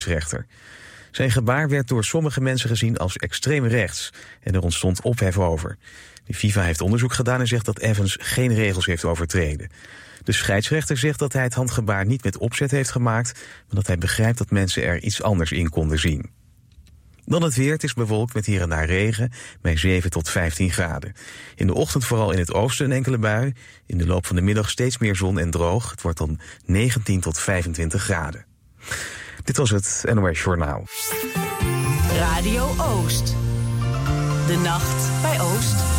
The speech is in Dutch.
scheidsrechter. Zijn gebaar werd door sommige mensen gezien als extreem rechts en er ontstond ophef over. De FIFA heeft onderzoek gedaan en zegt dat Evans geen regels heeft overtreden. De scheidsrechter zegt dat hij het handgebaar niet met opzet heeft gemaakt, maar dat hij begrijpt dat mensen er iets anders in konden zien. Dan het weer. Het is bewolkt met hier en daar regen bij 7 tot 15 graden. In de ochtend vooral in het oosten een enkele bui. In de loop van de middag steeds meer zon en droog. Het wordt dan 19 tot 25 graden. Dit was het NOS Journaal. Radio Oost. De nacht bij Oost.